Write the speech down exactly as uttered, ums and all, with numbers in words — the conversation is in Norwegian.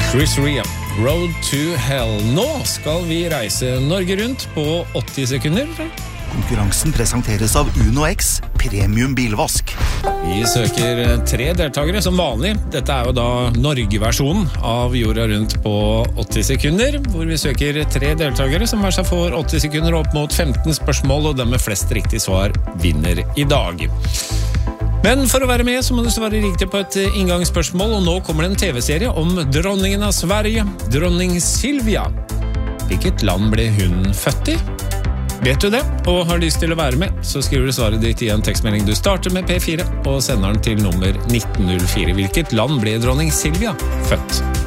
Chris Rea, Road to Hell. Nå skal vi reise Norge rundt på åtti sekunder. Konkurransen presenteres av Uno X, premium bilvask. Vi søker tre deltakere som vanlig. Dette er jo da Norge-versjonen av Jorda rundt på åtti sekunder, hvor vi søker tre deltakere som hver seg får åtti sekunder opp mot femten spørsmål, og den med flest riktig svar vinner i dag. Men for å være med så må du svare riktig på et inngangsspørsmål, og nå kommer det en tv-serie om dronningen av Sverige, dronning Silvia. Hvilket land ble hun født i? Vet du det, og har lyst til å være med, så skriver du svaret ditt i en tekstmelding. Du starter med P fire og sender den til nummer nitten null fire. Hvilket land ble dronning Silvia født?